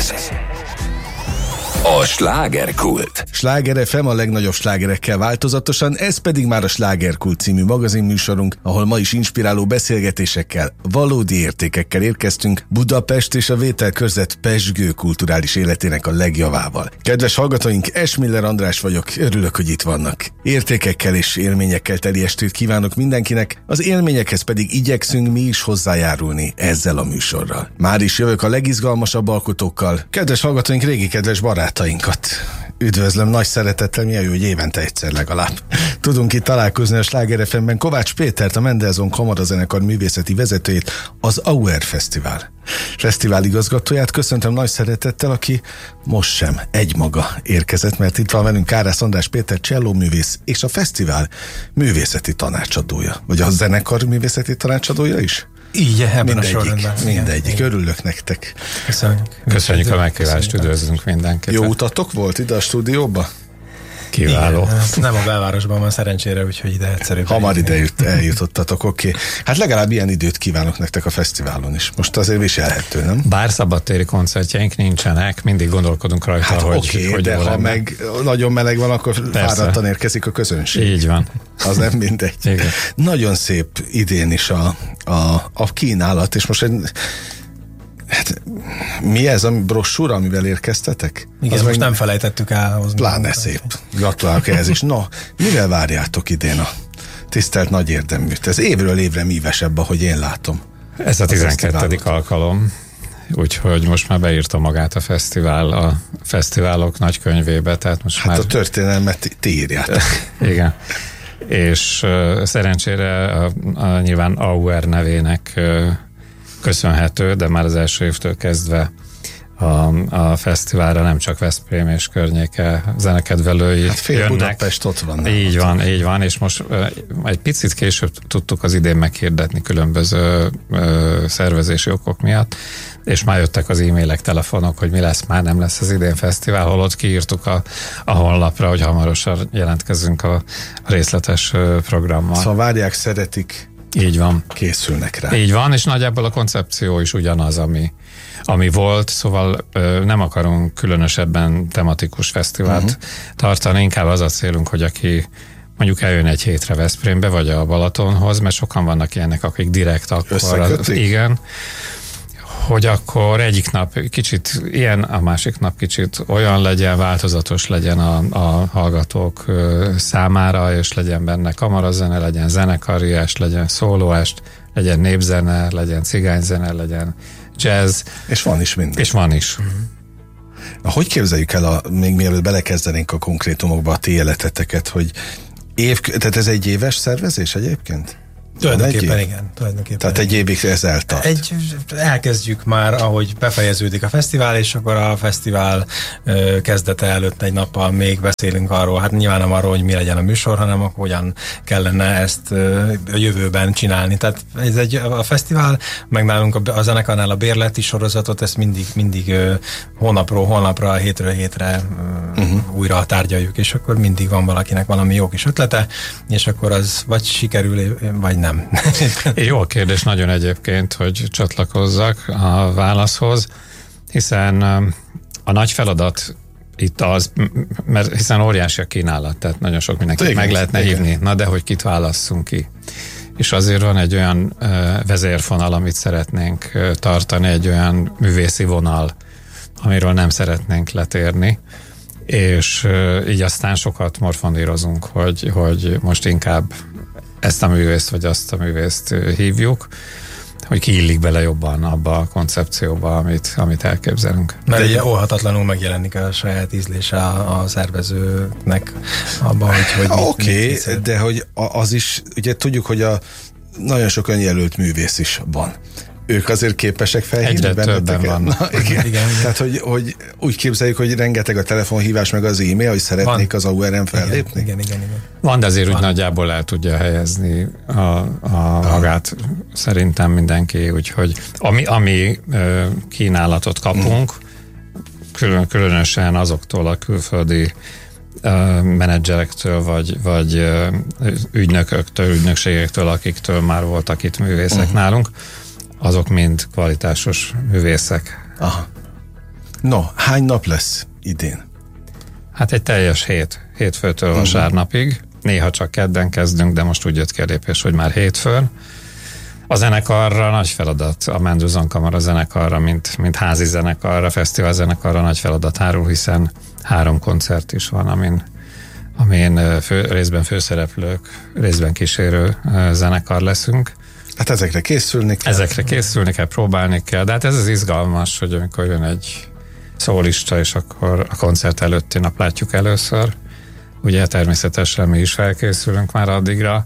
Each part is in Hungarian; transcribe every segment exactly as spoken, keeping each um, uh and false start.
Ez a Slágerkult. Sláger ef em a legnagyobb slágerekkel változatosan, ez pedig már a Slágerkult című magazinműsorunk, ahol ma is inspiráló beszélgetésekkel, valódi értékekkel érkeztünk Budapest és a vételkörzet pezsgő kulturális életének a legjavával. Kedves hallgatóink, Esmiller András vagyok, örülök, hogy itt vannak. Értékekkel és élményekkel teli estét kívánok mindenkinek, az élményekhez pedig igyekszünk mi is hozzájárulni ezzel a műsorral. Már is jövök a legizgalmasabb alkotókkal. Kedves hallgatóink, régi kedves barátainkat üdvözlöm nagy szeretettel, milyen jó, hogy évente egyszer legalább tudunk itt találkozni a Sláger ef em-ben. Kovács Pétert, a Mendelssohn Kamarazenekar művészeti vezetőjét, az Auer Fesztivál fesztivál igazgatóját köszöntöm nagy szeretettel, aki most sem egymaga érkezett, mert itt van velünk Kárász András Péter csellóművész és a fesztivál művészeti tanácsadója. Vagy a zenekar művészeti tanácsadója is? Így, ebben mindegyik, a sorrendben. Mindegyik, igen. Örülök nektek. Köszönjük. Köszönjük a meghívást, üdvözlünk mindenkit. Jó utatok volt ide a stúdióba? Kiváló. Igen, nem a belvárosban van szerencsére, úgyhogy ide egyszerűbb. Hamar ide jut, eljutottatok, oké. Okay. Hát legalább ilyen időt kívánok nektek a fesztiválon is. Most azért viselhető, nem? Bár szabadtéri koncertjeink nincsenek, mindig gondolkodunk rajta, hát hogy, okay, hogy de ha lenne. Meg nagyon meleg van, akkor persze. Fáradtan érkezik a közönség. Így van. Az nem mindegy. Igen. Nagyon szép idén is a, a, a kínálat, és most egy hát, mi ez a brossúra, amivel érkeztetek? Igen, az most meg nem felejtettük elhozni. Pláne szép. Gratulálok ehhez is. No, mivel várjátok idén a tisztelt nagy érdeműt? Ez évről évre mívesebb, ahogy én látom. Ez a tizenkettedik alkalom, úgyhogy most már beírta magát a fesztivál a fesztiválok nagykönyvébe, tehát most hát már... a történelmet ti írjátok. Igen. És uh, szerencsére a, a nyilván Auer nevének uh, köszönhető, de már az első évtől kezdve a, a fesztiválra nem csak Veszprém és környéke zenekedvelői hát fél jönnek. Budapest ott van. Így van, ott. így van, és most uh, egy picit később tudtuk az idén meghirdetni különböző uh, szervezési okok miatt, és már jöttek az e-mailek, telefonok, hogy mi lesz, már nem lesz az idén fesztivál, holott kiírtuk a, a honlapra, hogy hamarosan jelentkezünk a, a részletes uh, programmal. Szóval várják, szeretik, így van. Készülnek rá. Így van, és nagyjából a koncepció is ugyanaz, ami, ami volt, szóval ö, nem akarunk különösebben tematikus fesztivált uh-huh. tartani, inkább az a célunk, hogy aki mondjuk eljön egy hétre Veszprémbe, vagy a Balatonhoz, mert sokan vannak ilyenek, akik direkt akkor... Az, igen, hogy akkor egyik nap kicsit ilyen, a másik nap kicsit olyan legyen, változatos legyen a, a hallgatók ö, számára, és legyen benne kamarazene, legyen zenekariest, legyen szólóest, legyen népzene, legyen cigányzene, legyen jazz. És van is minden. És van is. Uh-huh. Hogy képzeljük el, a, még mielőtt belekezdenénk a konkrétumokba a ti életeteket, hogy év, tehát ez egy éves szervezés egyébként? Tulajdonképpen igen. Tulajdonképpen Tehát egy évig ez eltart. Egy, elkezdjük már, ahogy befejeződik a fesztivál, és akkor a fesztivál ö, kezdete előtt egy nappal még beszélünk arról, hát nyilván nem arról, hogy mi legyen a műsor, hanem akkor hogyan kellene ezt ö, a jövőben csinálni. Tehát ez egy, a fesztivál, meg nálunk a, a zenekarnál a bérleti sorozatot, ezt mindig, mindig ö, hónapról hónapra, hétről hétre ö, uh-huh. újra tárgyaljuk, és akkor mindig van valakinek valami jó kis ötlete, és akkor az vagy sikerül, vagy nem. Jó a kérdés nagyon egyébként, hogy csatlakozzak a válaszhoz, hiszen a nagy feladat itt az, mert hiszen óriási a kínálat, tehát nagyon sok mindenkit igen, meg lehetne igen. hívni, na de hogy kit válasszunk ki. És azért van egy olyan uh, vezérfonal, amit szeretnénk uh, tartani, egy olyan művészi vonal, amiről nem szeretnénk letérni, és uh, így aztán sokat morfondírozunk, hogy, hogy most inkább ezt a művészt, vagy azt a művészt hívjuk, hogy ki illik bele jobban abba a koncepcióba, amit, amit elképzelünk. Mert ugye óhatatlanul megjelenik a saját ízlése a, a szervezőnek abban, hogy... hogy Oké, okay, de hogy az is, ugye tudjuk, hogy a nagyon sok önjelölt művész is van. Ők azért képesek felhívni egyre többen vannak. Na, igen. Igen, igen. Tehát, hogy, hogy úgy képzeljük, hogy rengeteg a telefonhívás, meg az e-mail, hogy szeretnék van. Az Aueren fellépni. Igen, igen, igen, igen. Van, de azért van. Úgy nagyjából el tudja helyezni a, a magát szerintem mindenki, úgyhogy ami, ami kínálatot kapunk, külön, különösen azoktól a külföldi menedzserektől, vagy, vagy ügynököktől, ügynökségektől, akiktől már voltak itt művészek uh-huh. nálunk, azok mind kvalitásos művészek. Aha. No, hány nap lesz idén? Hát egy teljes hét, hétfőtől uh-huh. vasárnapig. Néha csak kedden kezdünk, de most úgy jött ki a lépés, hogy már hétfőn. A zenekarra nagy feladat, a Mendelssohn Kamara zenekarra, mint, mint házi zenekarra, fesztivál zenekarra nagy feladat hárul, hiszen három koncert is van, amin, amin fő, részben főszereplők, részben kísérő zenekar leszünk. Hát ezekre készülni kell. Ezekre készülni kell, próbálni kell, de hát ez az izgalmas, hogy amikor jön egy szólista, és akkor a koncert előtti nap látjuk először. Ugye természetesen mi is felkészülünk már addigra,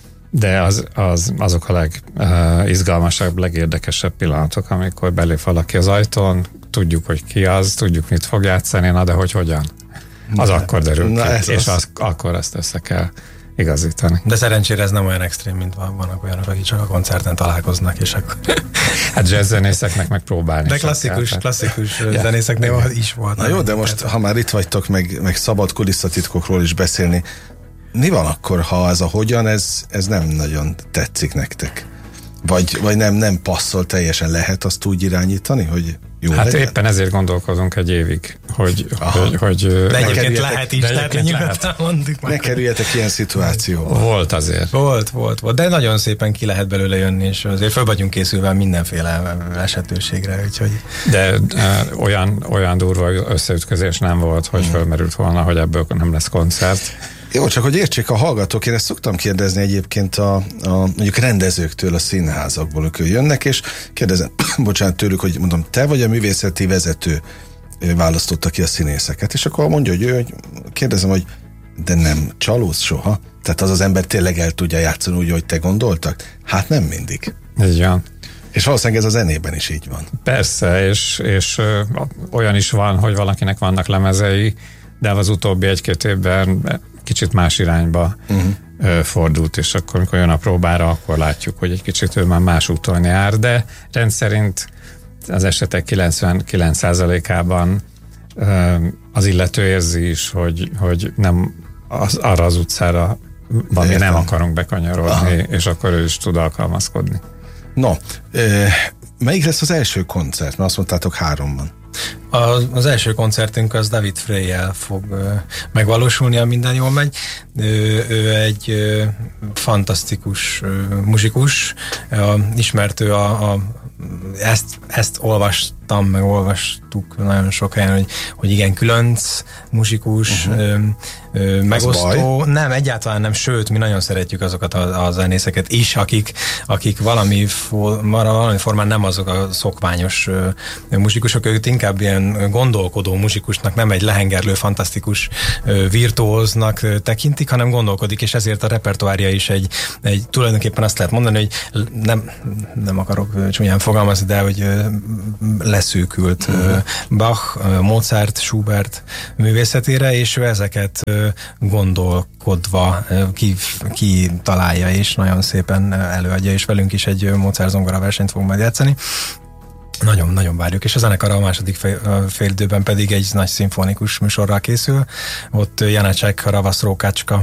de az, az, azok a legizgalmasabb, uh, legérdekesebb pillanatok, amikor belép valaki az ajtón, tudjuk, hogy ki az, tudjuk, mit fog játszani, na de hogy hogyan. Az na, akkor derül na ki, és az... Az, akkor ezt össze kell igazítani. De szerencsére ez nem olyan extrém, mint van, vannak olyanok, akik csak a koncerten találkoznak, és akkor... Hát jazz zenészeknek meg próbálni. De klasszikus, kell, klasszikus ja. zenészeknél is volt. Na jó, de most, ha már itt vagytok, meg, meg szabad kulisszatitkokról is beszélni, mi van akkor, ha ez a hogyan, ez, ez nem nagyon tetszik nektek? Vagy, vagy nem, nem passzol teljesen, lehet azt úgy irányítani, hogy jó Hát legyen? éppen ezért gondolkozunk egy évig, hogy... hogy, hogy de egyébként lehet is, tehát nyugodtan mondjuk már. Ne kerüljetek ilyen szituációba. Volt azért. Volt, volt, volt, de nagyon szépen ki lehet belőle jönni, és azért föl vagyunk készülve mindenféle esetőségre, úgyhogy... De uh, olyan, olyan durva összeütközés nem volt, hogy hmm. fölmerült volna, hogy ebből nem lesz koncert. Jó, csak hogy értsék a hallgatók, én ezt szoktam kérdezni egyébként a, a mondjuk rendezőktől, a színházakból, ők jönnek, és kérdezem, bocsánat tőlük, hogy mondom, te vagy a művészeti vezető választotta ki a színészeket, és akkor mondja, hogy ő, hogy kérdezem, hogy de nem csalódsz soha? Tehát az az ember tényleg el tudja játszani úgy, hogy te gondoltak? Hát nem mindig. Így van. És valószínűleg ez a zenében is így van. Persze, és, és ö, olyan is van, hogy valakinek vannak lemezei, de az utóbbi egy-két évben kicsit más irányba uh-huh. fordult, és akkor, amikor jön a próbára, akkor látjuk, hogy egy kicsit ő már más úton jár, de rendszerint az esetek kilencvenkilenc százalékában az illető érzi is, hogy, hogy nem az, arra az utcára valami nem akarunk bekanyarodni, aha. és akkor ő is tud alkalmazkodni. No, eh, melyik lesz az első koncert? Mert azt mondtátok három van. Az, az első koncertünk az David Frey-jel fog ö, megvalósulni, ha minden jól megy. Ő, ő egy ö, fantasztikus ö, muzsikus, ö, ismert ő a, a ezt, ezt olvastam, meg olvastuk nagyon sok helyen, hogy, hogy igen, különc muzsikus, uh-huh. ö, ö, megosztó. Nem, egyáltalán nem, sőt, mi nagyon szeretjük azokat a, a zenészeket is, akik, akik valami, for, valami formán nem azok a szokványos ö, muzsikusok, ők inkább ilyen gondolkodó muzsikusnak, nem egy lehengerlő, fantasztikus ö, virtuóznak ö, tekintik, hanem gondolkodik, és ezért a repertoárja is egy, egy tulajdonképpen azt lehet mondani, hogy nem, nem akarok ö, csúnyán fogalmazni, de hogy ö, leszűkült ö, Bach, ö, Mozart, Schubert művészetére, és ő ezeket ö, gondolkodva ö, ki, ki találja, és nagyon szépen előadja, és velünk is egy Mozart zongora versenyt fog majd játszani. Nagyon-nagyon várjuk, és a zenekar a második fél, fél időben pedig egy nagy szimfonikus műsorral készül. Ott Janacek Ravaszrókácska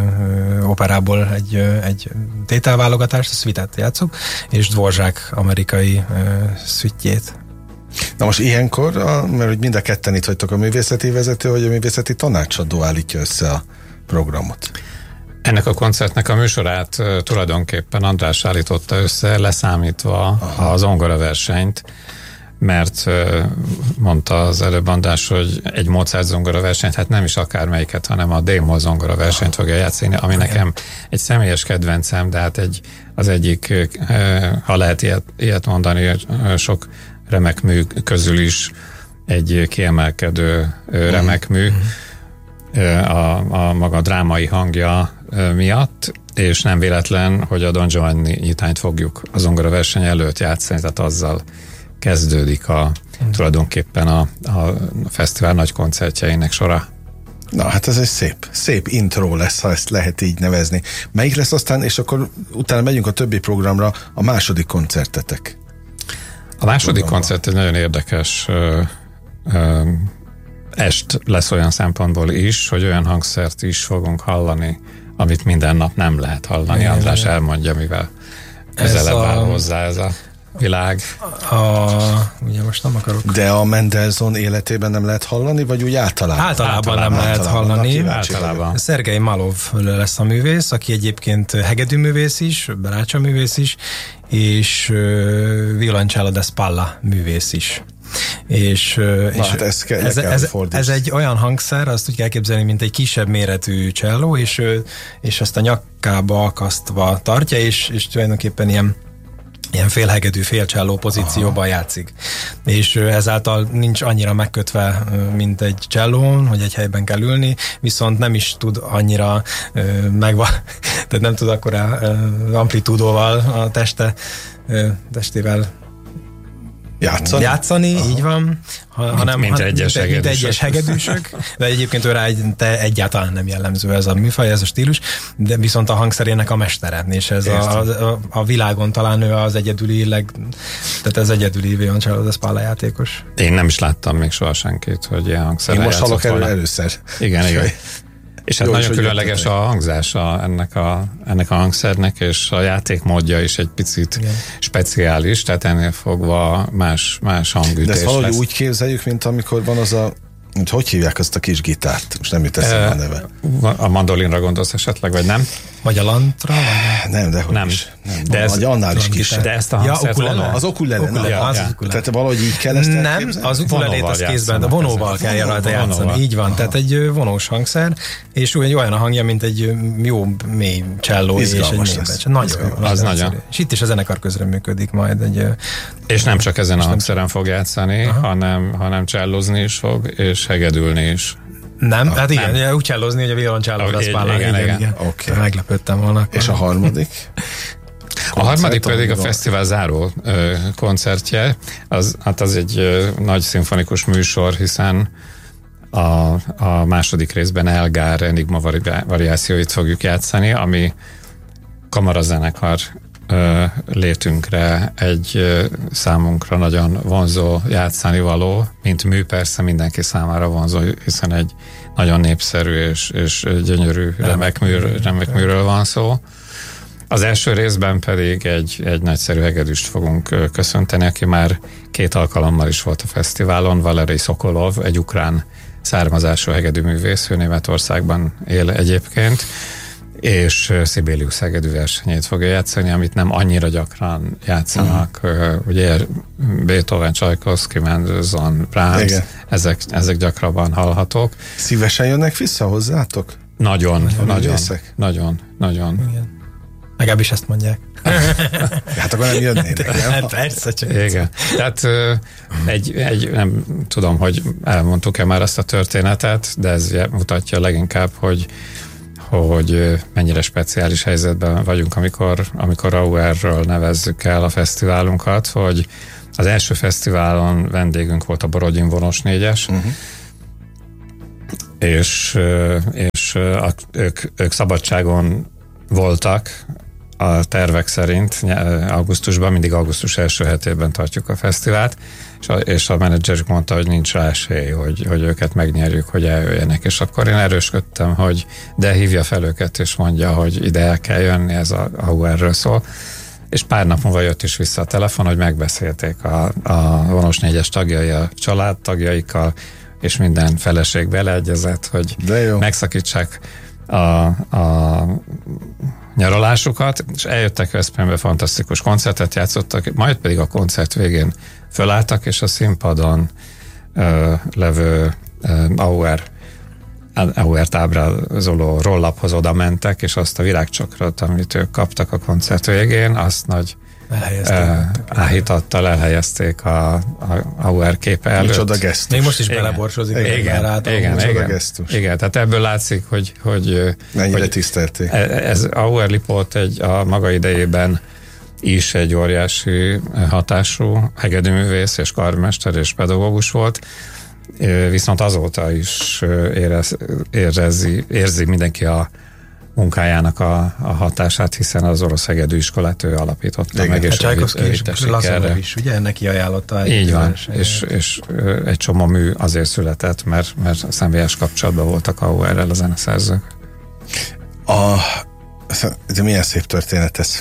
operából egy, egy tételválogatást, a szvitet játszuk, és Dvorzsák amerikai szüttyét. Na most ilyenkor, a, mert hogy mind a ketten itt vagytok, a művészeti vezető, vagy a művészeti tanácsadó állítja össze a programot? Ennek a koncertnek a műsorát uh, tulajdonképpen András állította össze, leszámítva aha. a zongoraversenyt, mert uh, mondta az előbb András, hogy egy Mozart zongoraversenyt, hát nem is akármelyiket, hanem a D-moll zongoraversenyt fogja játszani, ami okay. nekem egy személyes kedvencem, de hát egy, az egyik, uh, ha lehet ilyet, ilyet mondani, uh, sok remek mű közül is egy kiemelkedő uh, remek mű, a, a maga drámai hangja miatt, és nem véletlen, hogy a Don Giovanni nyitányt fogjuk a zongoraverseny előtt játszani, tehát azzal kezdődik a, tulajdonképpen a, a fesztivál nagy koncertjeinek sora. Na, hát ez egy szép, szép intro lesz, ha ezt lehet így nevezni. Melyik lesz aztán, és akkor utána megyünk a többi programra, a második koncertetek? A második koncert egy nagyon érdekes ö, ö, est lesz olyan szempontból is, hogy olyan hangszert is fogunk hallani, amit minden nap nem lehet hallani. András elmondja, mivel közelebb áll hozzá ez a... világ. A, ugye most nem akarok. De a Mendelssohn életében nem lehet hallani, vagy úgy általában? Általában, általában nem lehet általában, hallani. Általában. Szergej Malov lesz a művész, aki egyébként hegedűművész is, berácsa művész is, és uh, Violoncello da Spalla művész is. És, Na, és hát ez, kell, ez, ez, ez egy olyan hangszer, azt úgy kell képzelni, mint egy kisebb méretű cselló, és, és ezt a nyakába akasztva tartja, és, és tulajdonképpen ilyen ilyen félhegedű, félcselló pozícióban Aha. játszik. És ezáltal nincs annyira megkötve, mint egy csellón, hogy egy helyben kell ülni, viszont nem is tud annyira megva, tehát nem tud akkora amplitúdóval a teste, testével Játszani, játszani így van, ha, mint, hanem mint, ha, egyes, mint, mint egyes hegedűsök, de egyébként ő rá te egyáltalán nem jellemző ez a műfaj, ez a stílus, de viszont a hangszerének a mestere, és ez a, a, a világon talán ő az egyedüli, leg, tehát ez egyedüli Violoncello da Spalla játékos. Én nem is láttam még soha senkit, hogy ilyen hangszerrel Én most hallok erről volna. először. Igen, igen. És hát Jó, nagyon is, különleges a hangzása ennek a, ennek a hangszernek, és a játékmódja is egy picit Igen. speciális, tehát ennél fogva más, más hangütés De ezt valahogy lesz. úgy képzeljük, mint amikor van az a, mint hogy hívják azt a kis gitárt? Most nem jut eszembe a neve. A mandolinra gondolsz esetleg, vagy nem? Vagy a lantra? Vagy nem, de hogy nem. is. Nem, de ez, annál is kisebb. De ezt a hangszert ja, vonó. Az ukulele. ukulele, Ja, az ja. ukulele. Tehát valahogy így kell ezt Nem, az ukulelét az kézben, de vonóval kell rajta játszani. Így van, Aha. tehát egy vonós hangszer, és úgy olyan a hangja, mint egy jó mély cselló és egy mély Nagyon. Az nagyon. És itt is a zenekar közre működik majd. Egy, és nem csak ezen a hangszeren fog játszani, hanem, hanem csellozni is fog, és hegedülni is. Nem, ah, hát igen, nem. úgy cellozni, hogy a Violoncello da Spalla. Igen, igen. igen. igen. Okay. Meglepődtem volna. Akkor. És a harmadik? A harmadik pedig a fesztivál záró ö, koncertje. Az, hát az egy ö, nagy szimfonikus műsor, hiszen a, a második részben Elgár Enigma vari- variációit fogjuk játszani, ami kamarazenekar ö, létünkre egy ö, számunkra nagyon vonzó játszani való, mint mű persze mindenki számára vonzó, hiszen egy nagyon népszerű és, és gyönyörű remek, mű, remek műről van szó. Az első részben pedig egy, egy nagyszerű hegedűst fogunk köszönteni, aki már két alkalommal is volt a fesztiválon, Valerij Szokolov, egy ukrán származású hegedűművész, ő Németországban él egyébként, és Sibelius hegedű versenyét fogja játszani, amit nem annyira gyakran játszanak. Mm. Ugye Beethoven, Csajkovszky, Mendelssohn, Brahms, ezek, ezek gyakrabban hallhatók. Szívesen jönnek vissza hozzátok? Nagyon, nagyon, nagyon, nagyon, nagyon. Igen. Legalábbis ezt mondják. Hát akkor nem jönnének, nem? Hát persze, csak igen. Tehát egy, egy, nem tudom, hogy elmondtuk-e már azt a történetet, de ez mutatja leginkább, hogy hogy mennyire speciális helyzetben vagyunk, amikor, amikor Auerről nevezzük el a fesztiválunkat, hogy az első fesztiválon vendégünk volt a Borodin Vonós négyes, uh-huh. és, és a, ők, ők szabadságon voltak a tervek szerint augusztusban, mindig augusztus első hetében tartjuk a fesztivált, és a, és a menedzserük mondta, hogy nincs rá esély, hogy, hogy őket megnyerjük, hogy eljöjjenek, és akkor én erősködtem, hogy de hívja fel őket, és mondja, hogy ide el kell jönni, ez a Auerről szól. És pár nap múlva jött is vissza a telefon, hogy megbeszélték a, a Vonós négyes tagjai a családtagjaikkal, és minden feleség beleegyezett, hogy megszakítsák a, a nyaralásukat, és eljöttek Veszprémbe, fantasztikus koncertet játszottak, majd pedig a koncert végén fölálltak, és a színpadon ö, levő ö, Auer Auert ábrázoló rollaphoz oda mentek, és azt a virágcsokrot, amit ők kaptak a koncert végén, azt nagy uh, áhítattal elhelyezték a, a Auer képe előtt. Micsoda gesztus. Még most is beleborsozik. Igen, igen, igen, igen, igen, tehát ebből látszik, hogy, hogy mennyire tisztelték. Ez Auer Lipót egy a maga idejében is egy óriási hatású hegedűművész és karmester és pedagógus volt, viszont azóta is érez, érezi, érzi mindenki a munkájának a, a hatását, hiszen az orosz hegedűiskolát ő alapította igen, meg, és Csajkovszky és Lazarov is, ugye? Neki ajánlotta. Így van, és, és egy csomó mű azért született, mert, mert személyes kapcsolatban voltak Auerrel a zeneszerzők. A, de milyen szép történet ez. A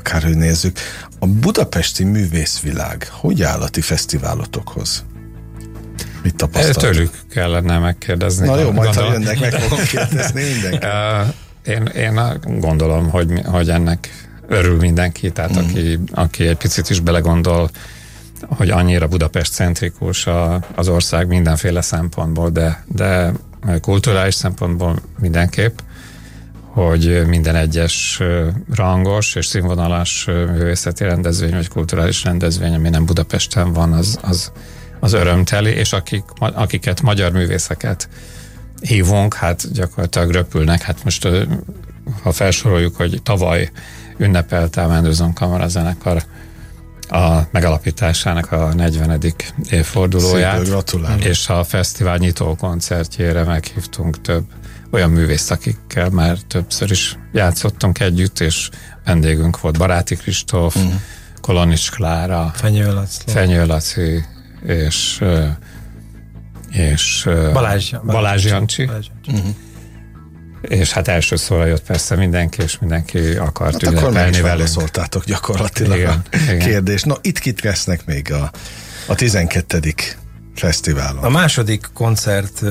akárhogy nézzük. A budapesti művészvilág hogy áll a ti fesztiválotokhoz? Mit tapasztalt? Tőlük kellene megkérdezni. Na jó, majd gondolom. ha jönnek, meg fogok kérdezni mindenki. Én, én gondolom, hogy, hogy ennek örül mindenki, tehát mm. aki, aki egy picit is belegondol, hogy annyira Budapest-centrikus az ország mindenféle szempontból, de, de kulturális szempontból mindenképp, hogy minden egyes rangos és színvonalas művészeti rendezvény vagy kulturális rendezvény, ami nem Budapesten van, az, az, az örömteli, és akik, akiket magyar művészeket hívunk, hát gyakorlatilag röpülnek. Hát most, ha felsoroljuk, hogy tavaly ünnepelte a Mendelssohn Kamarazenekar a megalapításának a negyvenedik évfordulóját, és a fesztivál nyitó koncertjére meghívtunk több olyan művészt, akikkel már többször is játszottunk együtt, és vendégünk volt Baráti Kristóf, uh-huh. Kolonics Klára, Fenyő Laci, Fenyő Laci és, és Balázs, Balázs Jancsi. Balázs Jancsi. Uh-huh. És hát első szóra jött persze mindenki, és mindenki akart hát ünnepelni velünk. akkor meg is szóltátok gyakorlatilag igen, a igen. kérdés. No, itt kit lesznek még a, a tizenkettedik fesztiválon? A második koncert,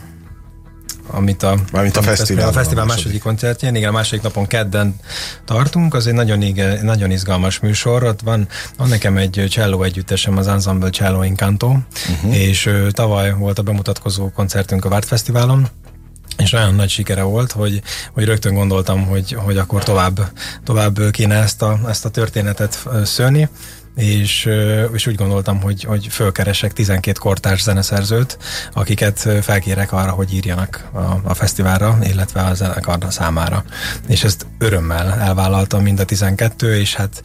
amit a, amit a fesztivál, a fesztivál második koncertjén, igen, a második napon kedden tartunk, az egy nagyon, nagyon izgalmas műsor, ott van, van nekem egy cselló együttesem, az Ensemble Cello Incanto, uh-huh. és uh, tavaly volt a bemutatkozó koncertünk a Várt Fesztiválon, és olyan nagy sikere volt, hogy, hogy rögtön gondoltam, hogy, hogy akkor tovább, tovább kéne ezt a, ezt a történetet szőni, és, és úgy gondoltam, hogy, hogy fölkeresek tizenkét kortárs zeneszerzőt, akiket felkérek arra, hogy írjanak a, a fesztiválra, illetve a zenekarra számára. És ezt örömmel elvállaltam mind a tizenkettő, és hát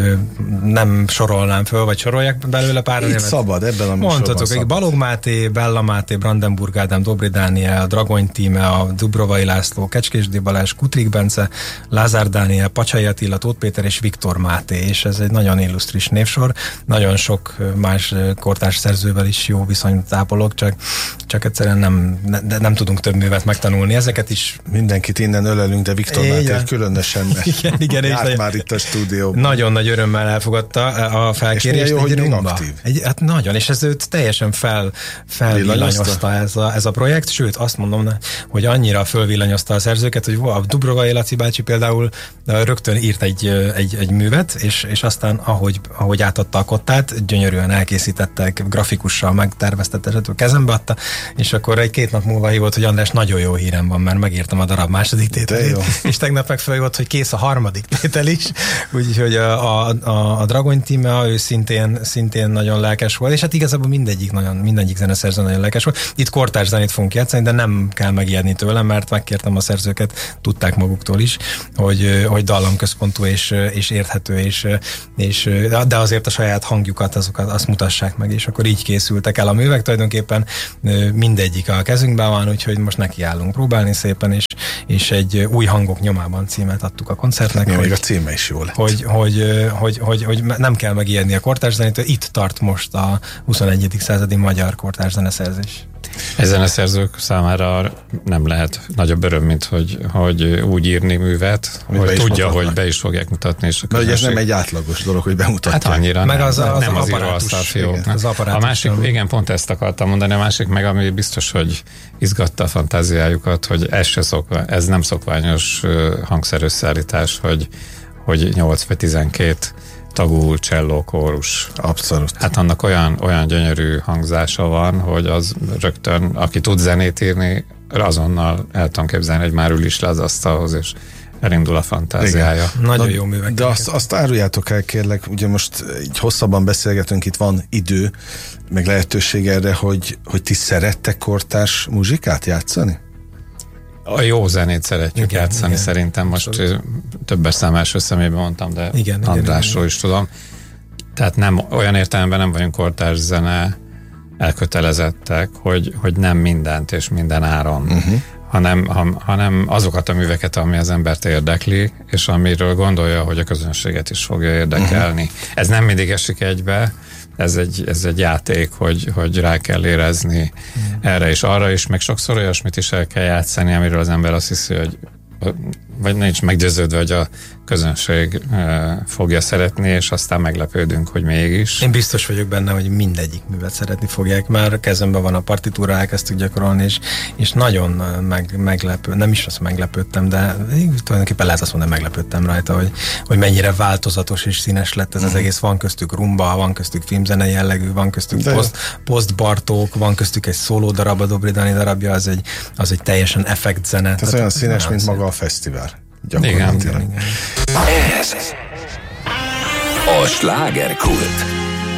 nem sorolnám föl, vagy sorolják belőle pár Itt szabad, ebben a mondhatok, szabad. Balogh Máté, Bella Máté, Brandenburg Ádám, Dobry Dániel, Dragony Tíme, a Dubrovai László, Kecskésdi Balázs, Kutrik Bence, Lázár Dániel, Pacsai Attila, Tóth Péter és Viktor Máté, és ez egy nagyon illusztris névsor. Nagyon sok más kortárs szerzővel is jó viszonyt tápolok, csak, csak egyszerűen nem, ne, nem tudunk több művet megtanulni. Ezeket is... Mindenkit innen ölelünk, de Viktor Máté különösen, mert igen, igen, járt és már itt a stúdióban. Nagyon nagy örömmel elfogadta a felkérést. És jó, hogy még aktív. Egy, hát nagyon, és ez őt teljesen fel, felvillanyozta ez a, ez a projekt, sőt azt mondom, hogy annyira fölvillanyozta a szerzőket, hogy a Dubrovai Laci bácsi például rögtön írt egy, egy, egy művet, és, és aztán ahogy, ahogy átadta a kottát, gyönyörűen elkészítettek, grafikussal megterveztette, kezembe adta, és akkor egy-két nap múlva hívott, hogy András, nagyon jó hírem van, mert megírtam a darab második tételét, és tegnap megfelelőtt, hogy kész a harmadik tétel is, úgyhogy a, a, a, a Dragony Tíme, ő szintén, szintén nagyon lelkes volt, és hát igazából mindegyik, nagyon, mindegyik zeneszerző nagyon lelkes volt. Itt kortárs zenét fogunk játszani, de nem kell megijedni tőlem, mert megkértem a szerzőket, tudták maguktól is, hogy, hogy dallamközpontú és, és érthető, és, és, de azért a saját hangjukat, azokat, azt mutassák meg, és akkor így készültek el a művek, tulajdonképpen mindegyik a kezünkben van, úgyhogy most nekiállunk próbálni szépen, és, és egy Új hangok nyomában címet adtuk a koncertnek. Ja, hogy, még a címe is jó lett. Hogy, hogy, hogy, hogy, hogy nem kell megijedni a kortárs zenétől, itt tart most a huszonegyedik századi magyar kortárs zeneszerzés. Egy zeneszerzők számára nem lehet nagyobb öröm, mint hogy, hogy úgy írni művet, hogy tudja, mutatnak. Hogy be is fogják mutatni. És de ez nem egy átlagos dolog, hogy bemutatják. Hát annyira meg nem, az, az, nem az, az íróasztalfióknak. Az a másik, igen, pont ezt akartam mondani, a másik meg, ami biztos, hogy izgatta a fantáziájukat, hogy ez, se szokva, ez nem szokványos hangszerösszállítás, hogy, hogy nyolc vagy tizenkét tagú cselló kórus. Abszolút. Hát annak olyan, olyan gyönyörű hangzása van, hogy az rögtön, aki tud zenét írni, azonnal el tudom képzelni, hogy már ül is le az asztalhoz, és elindul a fantáziája. Igen. Nagyon jó művek. De azt, azt áruljátok el, kérlek, ugye most így hosszabban beszélgetünk, itt van idő, meg lehetőség erre, hogy, hogy ti szerettek kortárs muzsikát játszani? A jó zenét szeretjük igen, játszani, igen. Szerintem most abszolút. Többes szám első személyben mondtam, de igen, Andrásról igen, is tudom. Tehát nem, olyan értelemben nem vagyunk kortárs zene elkötelezettek, hogy, hogy nem mindent és minden áron, uh-huh. hanem, ha, hanem azokat a műveket, ami az embert érdekli, és amiről gondolja, hogy a közönséget is fogja érdekelni. Uh-huh. Ez nem mindig esik egybe, ez egy, ez egy játék, hogy, hogy rá kell érezni mm. erre és arra is, meg sokszor olyasmit is el kell játszani, amiről az ember azt hiszi, hogy vagy nincs meggyőződve, hogy a közönség fogja szeretni, és aztán meglepődünk, hogy mégis. Én biztos vagyok benne, hogy mindegyik művet szeretni fogják. Már kezemben van a partitúra, elkezdtük gyakorolni, és, és nagyon meg, meglepő, nem is azt meglepődtem, de tulajdonképpen lehet azt mondani, meglepődtem rajta, hogy, hogy mennyire változatos és színes lett ez az egész. Van köztük rumba, van köztük filmzene jellegű, van köztük post, post-Bartók, van köztük egy szóló darab, a Dobry Dani darabja, az egy, az egy teljesen effektzene. Ez olyan színes, mint maga a fesztivál. Igen. Ez a Slágerkult.